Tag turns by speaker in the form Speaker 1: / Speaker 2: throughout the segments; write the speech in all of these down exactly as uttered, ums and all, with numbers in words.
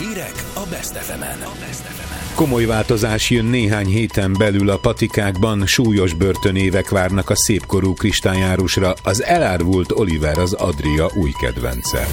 Speaker 1: Hírek a Best ef emen.
Speaker 2: Komoly változás jön néhány héten belül a patikákban, súlyos börtönévek várnak a szépkorú kristályárusra, az elárvult Oliver az Adria új kedvence.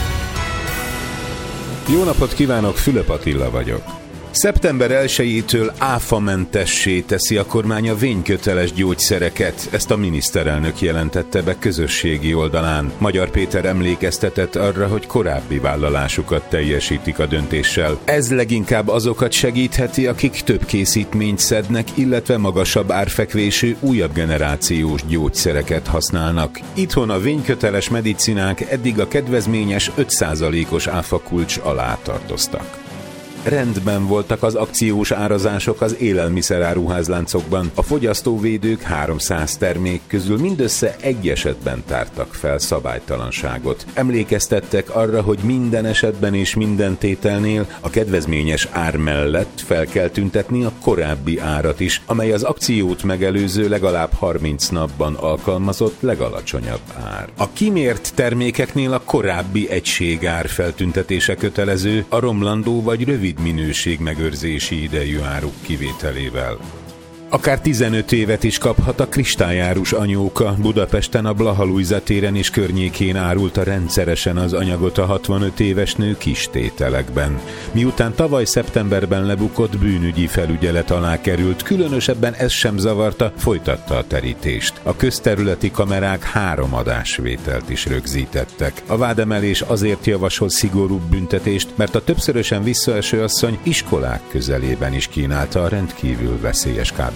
Speaker 2: Jó napot kívánok, Fülöp Attila vagyok. szeptember elsejétől áfamentessé teszi a kormány a vényköteles gyógyszereket, ezt a miniszterelnök jelentette be közösségi oldalán. Magyar Péter emlékeztetett arra, hogy korábbi vállalásukat teljesítik a döntéssel. Ez leginkább azokat segítheti, akik több készítményt szednek, illetve magasabb árfekvésű, újabb generációs gyógyszereket használnak. Itthon a vényköteles medicinák eddig a kedvezményes öt százalékos áfakulcs alá tartoztak. Rendben voltak az akciós árazások az élelmiszeráruházláncokban. A fogyasztóvédők háromszáz termék közül mindössze egy esetben tártak fel szabálytalanságot. Emlékeztettek arra, hogy minden esetben és minden tételnél a kedvezményes ár mellett fel kell tüntetni a korábbi árat is, amely az akciót megelőző legalább harminc napban alkalmazott legalacsonyabb ár. A kimért termékeknél a korábbi egységár feltüntetése kötelező, a romlandó vagy rövid minőség megőrzési idejű áruk kivételével. Akár tizenöt évet is kaphat a kristályárus anyóka. Budapesten a Blaha-Lujza téren és környékén árulta rendszeresen az anyagot a hatvanöt éves nő kis tételekben. Miután tavaly szeptemberben lebukott, bűnügyi felügyelet alá került, különösebben ez sem zavarta, folytatta a terítést. A közterületi kamerák három adásvételt is rögzítettek. A vádemelés azért javasol szigorúbb büntetést, mert a többszörösen visszaeső asszony iskolák közelében is kínálta a rendkívül veszélyes kábítószert.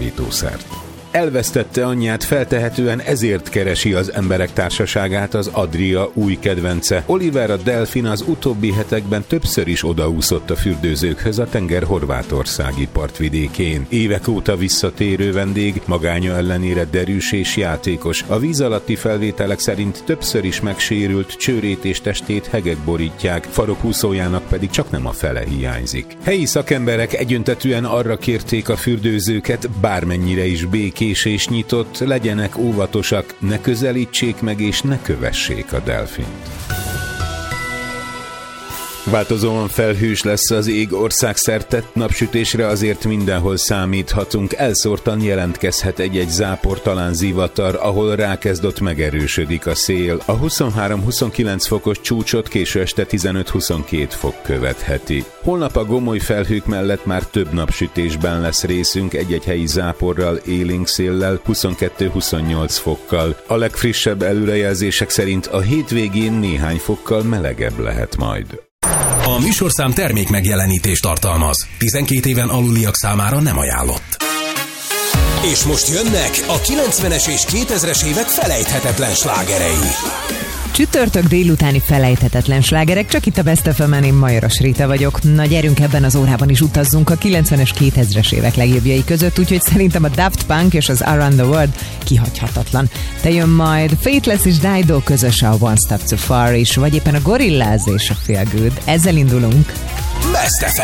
Speaker 2: Elvesztette anyját, feltehetően ezért keresi az emberek társaságát az Adria új kedvence. Oliver a delfin az utóbbi hetekben többször is odaúszott a fürdőzőkhöz a tenger horvátországi partvidékén. Évek óta visszatérő vendég, magánya ellenére derűs és játékos. A víz alatti felvételek szerint többször is megsérült csőrét és testét hegek borítják, farokúszójának pedig csak nem a fele hiányzik. Helyi szakemberek egyöntetűen arra kérték a fürdőzőket, bármennyire is békés és nyitott, legyenek óvatosak, ne közelítsék meg és ne kövessék a delfint. Változóan felhős lesz az ég országszerte, napsütésre azért mindenhol számíthatunk, elszórtan jelentkezhet egy-egy zápor, talán zivatar, ahol rákezdott megerősödik a szél. A huszonhárom-huszonkilenc fokos csúcsot késő este tizenöt-huszonkét fok követheti. Holnap a gomoly felhők mellett már több napsütésben lesz részünk, egy-egy helyi záporral, élénk széllel, huszonkettő-huszonnyolc fokkal. A legfrissebb előrejelzések szerint a hétvégén néhány fokkal melegebb lehet majd.
Speaker 1: A műsorszám termék megjelenítést tartalmaz. tizenkét éven aluliak számára nem ajánlott. És most jönnek a kilencvenes és kétezres évek felejthetetlen slágerei.
Speaker 3: Csütörtök délutáni felejthetetlen slágerek, csak itt a Best ef emen, én Majoras Réta vagyok. Nagy erőnk ebben az órában is utazzunk a kilencvenes, kétezres évek legjobbjai között, úgyhogy szerintem a Daft Punk és az Around the World kihagyhatatlan. De jön majd Faithless és Dido közös a One Step Too Far is, vagy éppen a Gorillaz és a Feel Good. Ezzel indulunk.
Speaker 1: Best ef em.